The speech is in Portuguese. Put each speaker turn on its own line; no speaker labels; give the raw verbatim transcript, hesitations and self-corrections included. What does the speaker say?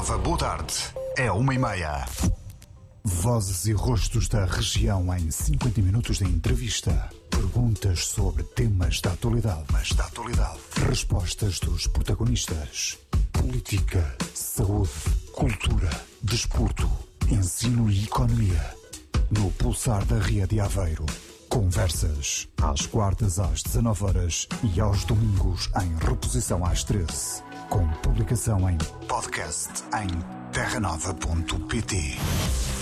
Nova, boa tarde. É uma e meia. Vozes e rostos da região em cinquenta minutos de entrevista. Perguntas sobre temas da atualidade. Mas da atualidade. Respostas dos protagonistas. Política, saúde, cultura, desporto, ensino e economia. No Pulsar da Ria de Aveiro. Conversas às quartas às dezanove horas e aos domingos em reposição às treze. Com publicação em podcast em terra nova ponto pt.